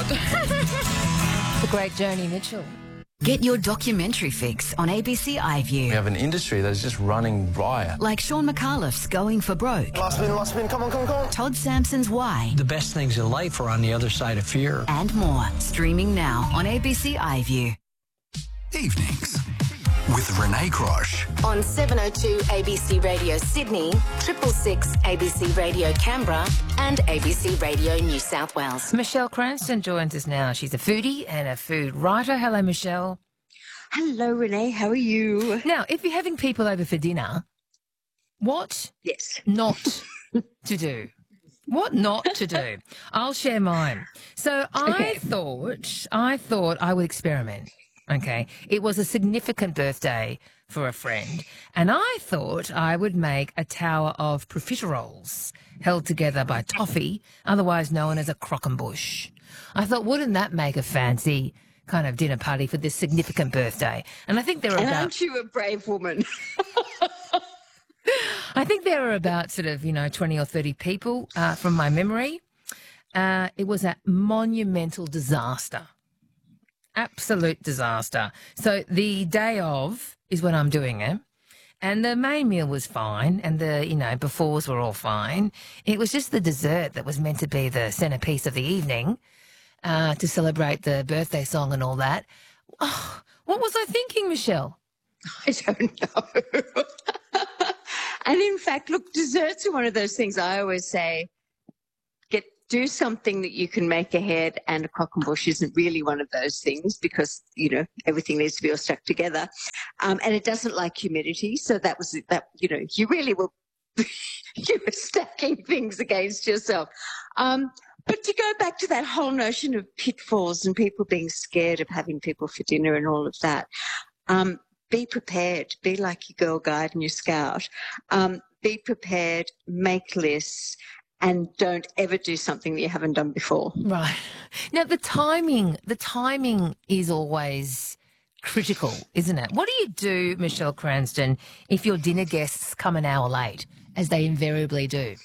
The great Joni Mitchell. Get your documentary fix on ABC iView. We have an industry that is just running riot. Like Sean McAuliffe's Going for Broke. Last spin, come on. Todd Sampson's Why. The best things in life are on the other side of fear. And more. Streaming now on ABC iView. Evenings with Renee Crosh. On 702 ABC Radio Sydney, 666 ABC Radio Canberra and ABC Radio New South Wales. Michelle Cranston joins us now. She's a foodie and a food writer. Hello, Michelle. Hello, Renee. How are you? Now, if you're having people over for dinner, what Yes. not to do? What not to do? I'll share mine. So I thought I would experiment. Okay. It was a significant birthday for a friend, and I thought I would make a tower of profiteroles held together by toffee, otherwise known as a croquembouche. I thought, wouldn't that make a fancy kind of dinner party for this significant birthday? And I think there were And about... aren't you a brave woman? I think there were about 20 or 30 people from my memory. It was a monumental disaster. Absolute disaster. So the day of is when I'm doing it. And the main meal was fine. And the, befores were all fine. It was just the dessert that was meant to be the centerpiece of the evening to celebrate the birthday song and all that. Oh, what was I thinking, Michelle? I don't know. And in fact, look, desserts are one of those things I always say, do something that you can make ahead, and a croquembouche isn't really one of those things because, everything needs to be all stuck together. And it doesn't like humidity. So that was that, you really were, you were stacking things against yourself. But to go back to that whole notion of pitfalls and people being scared of having people for dinner and all of that, be prepared, be like your Girl Guide and your Scout, be prepared, make lists, and don't ever do something that you haven't done before. Right. Now, the timing is always critical, isn't it? What do you do, Michelle Cranston, if your dinner guests come an hour late, as they invariably do?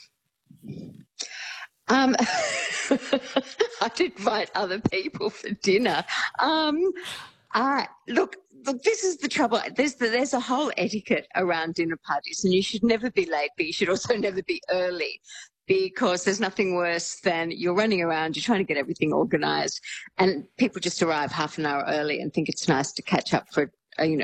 I did invite other people for dinner. Look, this is the trouble. There's a whole etiquette around dinner parties, and you should never be late, but you should also never be early, because there's nothing worse than you're running around, you're trying to get everything organised, and people just arrive half an hour early and think it's nice to catch up for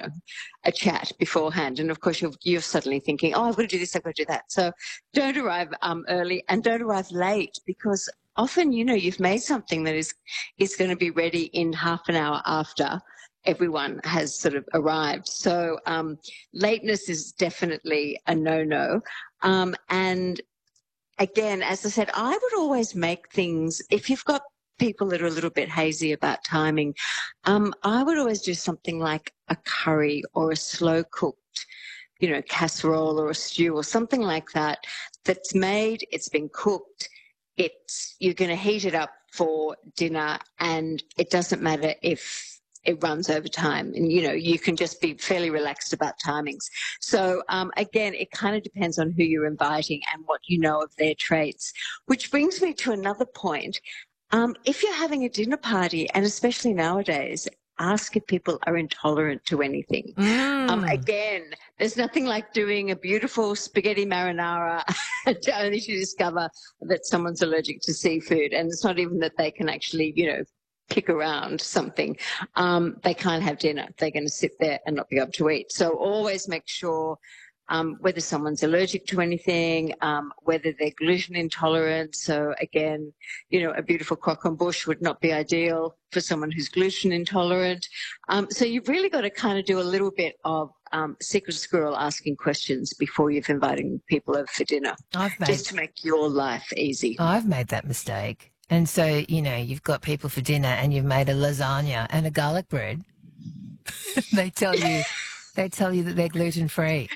a chat beforehand. And of course you're suddenly thinking, oh, I've got to do this, I've got to do that. So don't arrive early and don't arrive late, because often, you've made something that is going to be ready in half an hour after everyone has sort of arrived. So lateness is definitely a no-no. And again, as I said, I would always make things, if you've got people that are a little bit hazy about timing, I would always do something like a curry or a slow-cooked, casserole or a stew or something like that, that's made, it's been cooked, you're going to heat it up for dinner, and it doesn't matter if it runs over time, and you can just be fairly relaxed about timings. So again, it kind of depends on who you're inviting and what you know of their traits, which brings me to another point. If you're having a dinner party, and especially nowadays, ask if people are intolerant to anything. Again, there's nothing like doing a beautiful spaghetti marinara only to discover that someone's allergic to seafood, and it's not even that they can actually, pick around something. They can't have dinner. They're going to sit there and not be able to eat. So always make sure whether someone's allergic to anything, whether they're gluten intolerant. So again, a beautiful croquembouche would not be ideal for someone who's gluten intolerant. So you've really got to kind of do a little bit of secret squirrel asking questions before you've inviting people over for dinner, just to make your life easy. I've made that mistake. And so, you've got people for dinner and you've made a lasagna and a garlic bread. They tell you that they're gluten-free.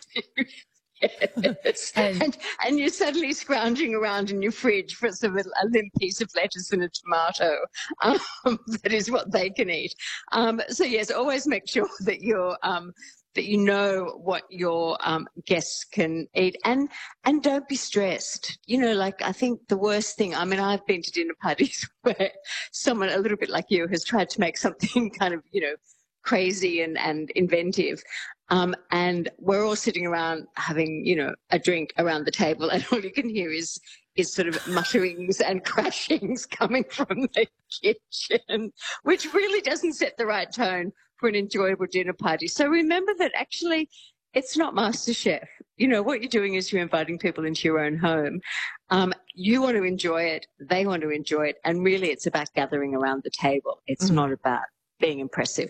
Yes. And you're suddenly scrounging around in your fridge for a limp piece of lettuce and a tomato. That is what they can eat. So yes, always make sure that you're that you know what your guests can eat, and don't be stressed. You know, like I think the worst thing, I mean, I've been to dinner parties where someone a little bit like you has tried to make something kind of, you know, crazy and inventive. And we're all sitting around having, you know, a drink around the table, and all you can hear is sort of mutterings and crashings coming from the kitchen, which really doesn't set the right tone for an enjoyable dinner party. So remember that actually it's not MasterChef. You know, what you're doing is you're inviting people into your own home. You want to enjoy it. They want to enjoy it. And really it's about gathering around the table. It's not about being impressive.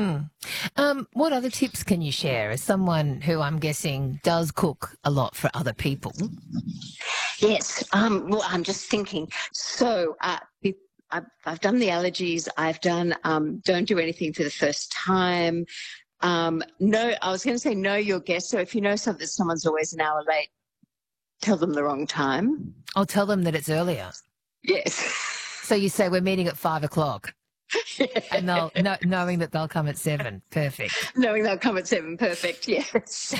What other tips can you share as someone who I'm guessing does cook a lot for other people? Yes. Well, I'm just thinking. So I've done the allergies. I've done don't do anything for the first time. No, I was going to say know your guests. So if you know something, someone's always an hour late, tell them the wrong time. I'll tell them that it's earlier. Yes. So you say we're meeting at 5 o'clock. Yeah. And they'll knowing that they'll come at 7. Perfect. Knowing they'll come at 7. Perfect. Yes.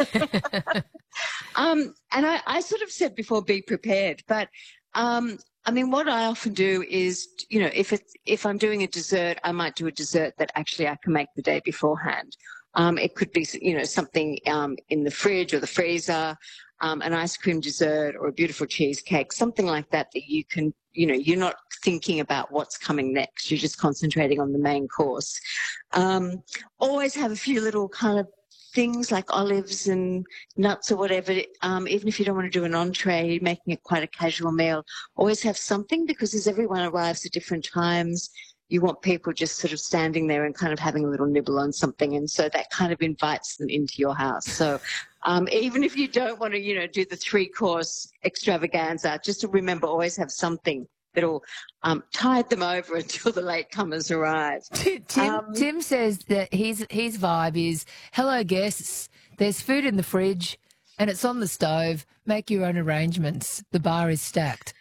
And I sort of said before, be prepared. But I mean, what I often do is, you know, if I'm doing a dessert, I might do a dessert that actually I can make the day beforehand. It could be, you know, something in the fridge or the freezer, an ice cream dessert or a beautiful cheesecake, something like that you can, you know, you're not thinking about what's coming next. You're just concentrating on the main course. Always have a few little kind of things like olives and nuts or whatever, even if you don't want to do an entree, making it quite a casual meal, always have something, because as everyone arrives at different times, you want people just sort of standing there and kind of having a little nibble on something. And so that kind of invites them into your house. So even if you don't want to, you know, do the 3-course extravaganza, just to remember, always have something that'll tide them over until the latecomers arrive. Tim says that his vibe is, hello guests, there's food in the fridge and it's on the stove. Make your own arrangements. The bar is stacked.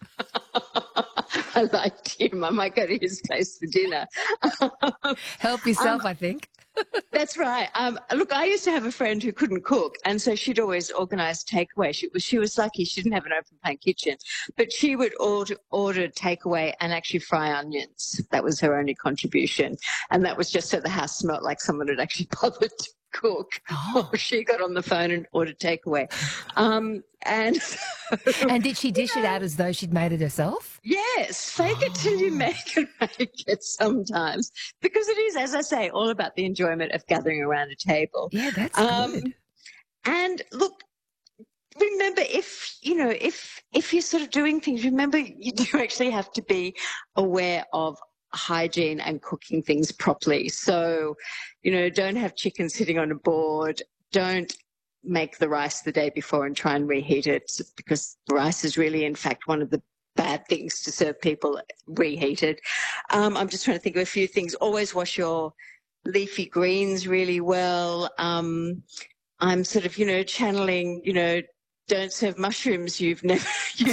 I like Tim. I might go to his place for dinner. Help yourself, I think. That's right. Look, I used to have a friend who couldn't cook, and so she'd always organise takeaway. She was lucky; she didn't have an open plan kitchen, but she would order takeaway and actually fry onions. That was her only contribution, and that was just so the house smelled like someone had actually bothered to cook. Oh. She got on the phone and ordered takeaway, And did she dish it out as though she'd made it herself? Yes, fake it till you make it sometimes, because it is, as I say, all about the enjoyment of gathering around a table. Yeah, that's good. And look, remember, if you're sort of doing things, remember you do actually have to be aware of hygiene and cooking things properly. So, you know, don't have chicken sitting on a board. Don't make the rice the day before and try and reheat it, because rice is really, in fact, one of the bad things to serve people reheated. I'm just trying to think of a few things. Always wash your leafy greens really well. I'm sort of, you know, channeling, you know, don't serve mushrooms you've never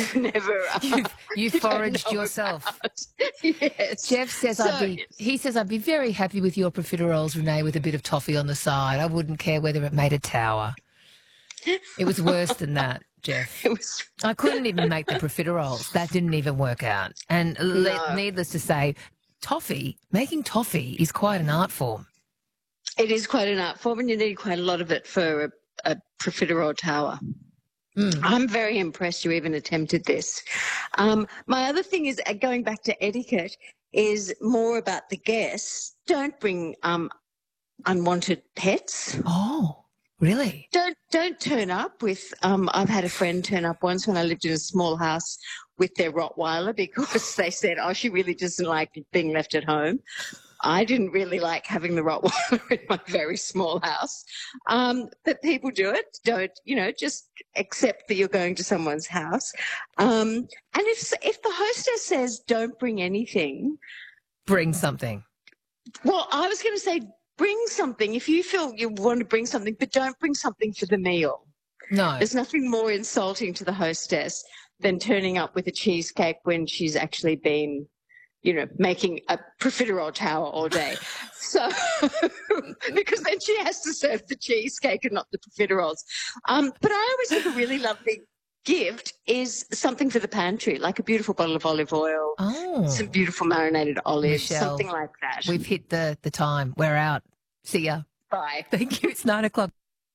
you foraged yourself. Yes. Jeff says I'd be very happy with your profiteroles, Renee, with a bit of toffee on the side. I wouldn't care whether it made a tower. It was worse than that, Jeff. I couldn't even make the profiteroles. That didn't even work out. And needless to say, making toffee is quite an art form. It is quite an art form, and you need quite a lot of it for a profiterole tower. I'm very impressed you even attempted this. My other thing is, going back to etiquette, is more about the guests. Don't bring unwanted pets. Oh, really? Don't turn up with. I've had a friend turn up once when I lived in a small house with their Rottweiler, because they said, "Oh, she really doesn't like being left at home." I didn't really like having the Rottweiler in my very small house. But people do it. Don't, you know, just accept that you're going to someone's house. And if the hostess says don't bring anything. Bring something. Well, I was going to say bring something if you feel you want to bring something, but don't bring something for the meal. No. There's nothing more insulting to the hostess than turning up with a cheesecake when she's actually been making a profiterole tower all day. So, because then she has to serve the cheesecake and not the profiteroles. But I always think a really lovely gift is something for the pantry, like a beautiful bottle of olive oil, some beautiful marinated olives, Michelle, something like that. We've hit the time. We're out. See ya. Bye. Thank you. It's 9 o'clock.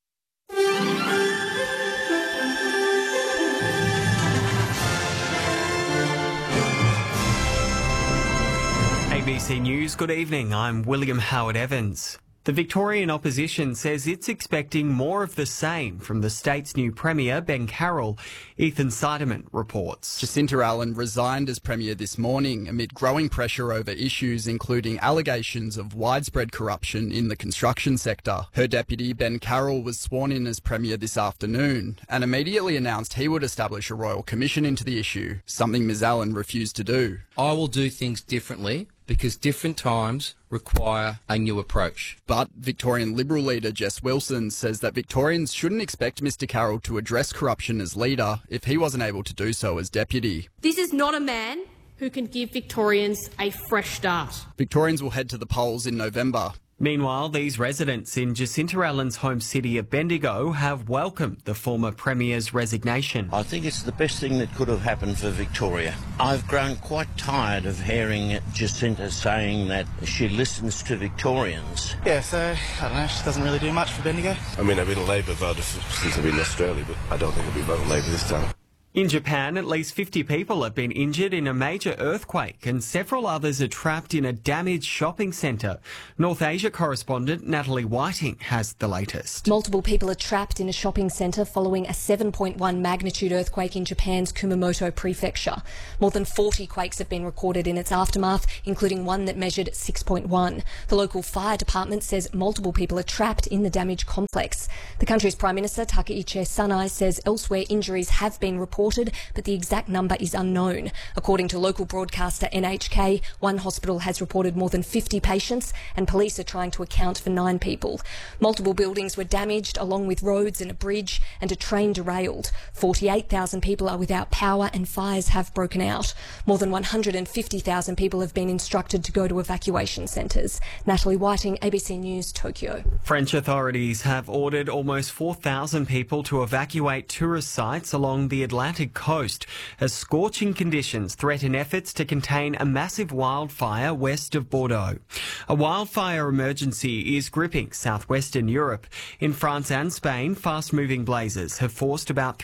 ABC News, good evening. I'm William Howard Evans. The Victorian opposition says it's expecting more of the same from the state's new Premier, Ben Carroll. Ethan Seidemann reports. Jacinta Allen resigned as Premier this morning amid growing pressure over issues including allegations of widespread corruption in the construction sector. Her deputy, Ben Carroll, was sworn in as Premier this afternoon and immediately announced he would establish a royal commission into the issue, something Ms Allen refused to do. I will do things differently because different times require a new approach. But Victorian Liberal leader Jess Wilson says that Victorians shouldn't expect Mr Carroll to address corruption as leader if he wasn't able to do so as deputy. This is not a man who can give Victorians a fresh start. Victorians will head to the polls in November. Meanwhile, these residents in Jacinta Allen's home city of Bendigo have welcomed the former Premier's resignation. I think it's the best thing that could have happened for Victoria. I've grown quite tired of hearing Jacinta saying that she listens to Victorians. Yeah, so, I don't know, she doesn't really do much for Bendigo. I mean, I've been a Labor voter since I've been in Australia, but I don't think I'll be voting Labor this time. In Japan, at least 50 people have been injured in a major earthquake and several others are trapped in a damaged shopping centre. North Asia correspondent Natalie Whiting has the latest. Multiple people are trapped in a shopping centre following a 7.1 magnitude earthquake in Japan's Kumamoto prefecture. More than 40 quakes have been recorded in its aftermath, including one that measured 6.1. The local fire department says multiple people are trapped in the damaged complex. The country's Prime Minister Takaichi Sanai says elsewhere injuries have been reported, but the exact number is unknown. According to local broadcaster NHK, one hospital has reported more than 50 patients and police are trying to account for 9 people. Multiple buildings were damaged along with roads and a bridge, and a train derailed. 48,000 people are without power and fires have broken out. More than 150,000 people have been instructed to go to evacuation centres. Natalie Whiting, ABC News, Tokyo. French authorities have ordered almost 4,000 people to evacuate tourist sites along the Atlantic coast as scorching conditions threaten efforts to contain a massive wildfire west of Bordeaux. A wildfire emergency is gripping southwestern Europe. In France and Spain, fast-moving blazes have forced about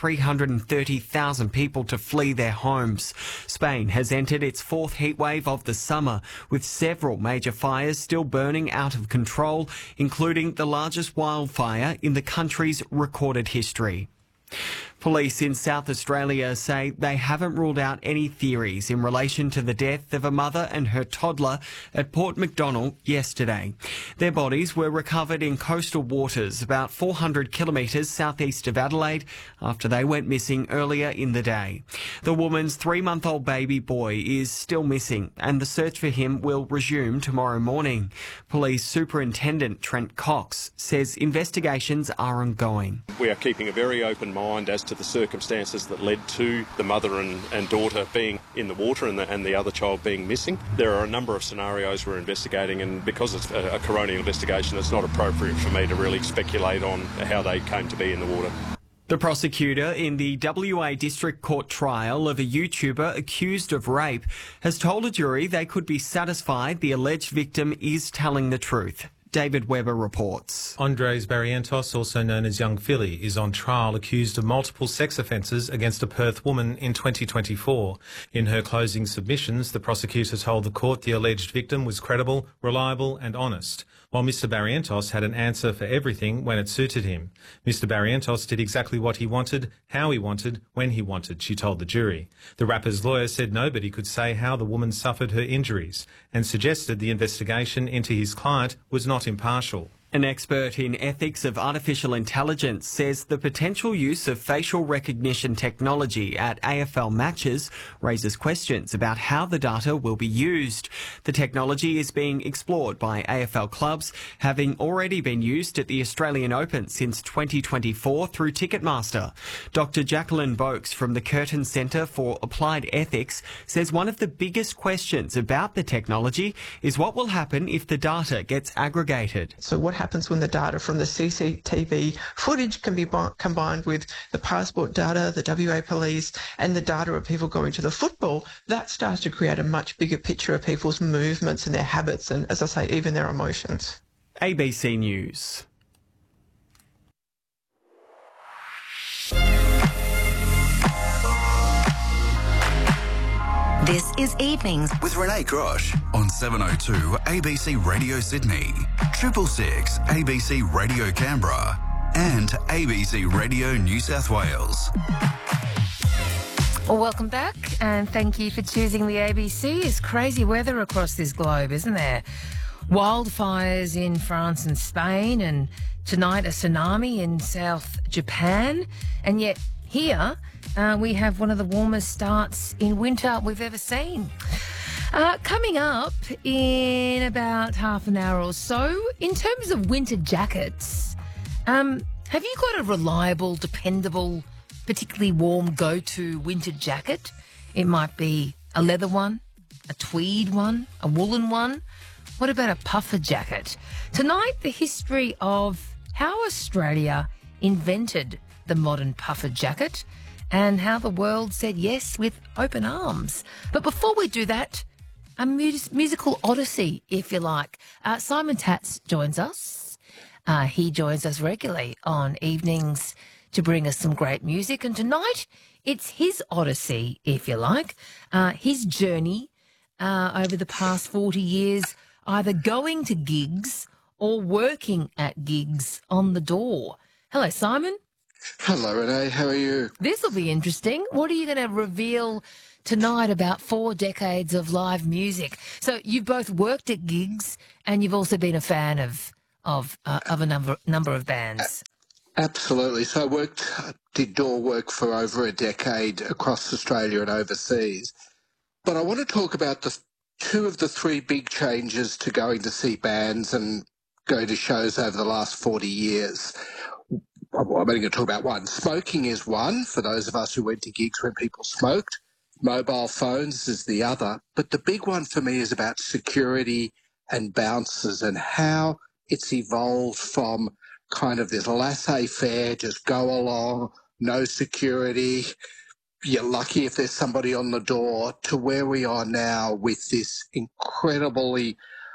330,000 people to flee their homes. Spain has entered its 4th heatwave of the summer, with several major fires still burning out of control, including the largest wildfire in the country's recorded history. Police in South Australia say they haven't ruled out any theories in relation to the death of a mother and her toddler at Port Macdonnell yesterday. Their bodies were recovered in coastal waters about 400 kilometres southeast of Adelaide after they went missing earlier in the day. The woman's 3-month-old baby boy is still missing and the search for him will resume tomorrow morning. Police Superintendent Trent Cox says investigations are ongoing. We are keeping a very open mind as to the circumstances that led to the mother and daughter being in the water and the other child being missing. There are a number of scenarios we're investigating, and because it's a coronial investigation, it's not appropriate for me to really speculate on how they came to be in the water. The prosecutor in the WA District Court trial of a YouTuber accused of rape has told a jury they could be satisfied the alleged victim is telling the truth. David Webber reports. Andres Barrientos, also known as Young Philly, is on trial accused of multiple sex offences against a Perth woman in 2024. In her closing submissions, the prosecutor told the court the alleged victim was credible, reliable and honest, while Mr Barrientos had an answer for everything when it suited him. Mr Barrientos did exactly what he wanted, how he wanted, when he wanted, she told the jury. The rapper's lawyer said nobody could say how the woman suffered her injuries and suggested the investigation into his client was not impartial. An expert in ethics of artificial intelligence says the potential use of facial recognition technology at AFL matches raises questions about how the data will be used. The technology is being explored by AFL clubs, having already been used at the Australian Open since 2024 through Ticketmaster. Dr. Jacqueline Boakes from the Curtin Centre for Applied Ethics says one of the biggest questions about the technology is what will happen if the data gets aggregated. So what happens when the data from the CCTV footage can be combined with the passport data, the WA police, and the data of people going to the football? That starts to create a much bigger picture of people's movements and their habits and, as I say, even their emotions. ABC News. This is Evenings with Renee Grosh on 702 ABC Radio Sydney, 666 ABC Radio Canberra, and ABC Radio New South Wales. Well, welcome back, and thank you for choosing the ABC. It's crazy weather across this globe, isn't there? Wildfires in France and Spain, and tonight a tsunami in South Japan, and yet here we have one of the warmest starts in winter we've ever seen. Coming up in about half an hour or so, in terms of winter jackets, have you got a reliable, dependable, particularly warm go-to winter jacket? It might be a leather one, a tweed one, a woolen one. What about a puffer jacket? Tonight, the history of how Australia invented the modern puffer jacket and how the world said yes with open arms. But before we do that, a musical odyssey, if you like. Simon Tatz joins us. He joins us regularly on evenings to bring us some great music. And tonight, it's his odyssey, if you like, his journey over the past 40 years, either going to gigs or working at gigs on the door. Hello, Simon. Hello, Renee. How are you? This will be interesting. What are you going to reveal tonight about 4 decades of live music? So you've both worked at gigs and you've also been a fan of a number of bands. Absolutely. So I did door work for over a decade across Australia and overseas. But I want to talk about the 2 of the 3 big changes to going to see bands and going to shows over the last 40 years. I'm only going to talk about one. Smoking is one, for those of us who went to gigs when people smoked. Mobile phones is the other. But the big one for me is about security and bouncers and how it's evolved from kind of this laissez-faire, just go along, no security, you're lucky if there's somebody on the door, to where we are now with this incredibly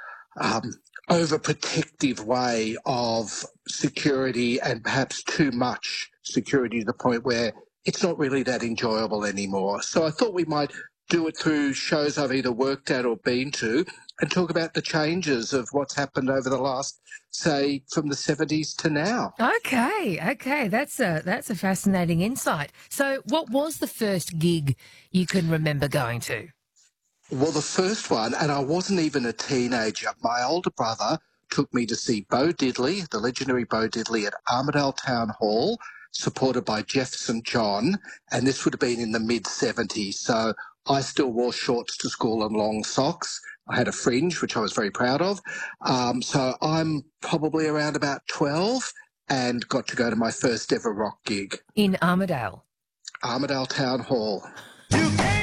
overprotective way of security, and perhaps too much security to the point where it's not really that enjoyable anymore. So I thought we might do it through shows I've either worked at or been to and talk about the changes of what's happened over the last, say, from the 70s to now. Okay. That's a fascinating insight. So what was the first gig you can remember going to? Well, the first one, and I wasn't even a teenager, my older brother took me to see Bo Diddley, the legendary Bo Diddley, at Armidale Town Hall, supported by Jeff St John, and this would have been in the mid-70s. So I still wore shorts to school and long socks. I had a fringe, which I was very proud of. So I'm probably around about 12 and got to go to my first ever rock gig. In Armidale? Armidale Town Hall. You can't